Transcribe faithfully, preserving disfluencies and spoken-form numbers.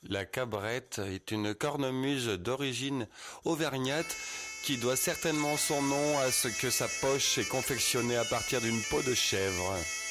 La cabrette est une cornemuse d'origine auvergnate qui doit certainement son nom à ce que sa poche est confectionnée à partir d'une peau de chèvre.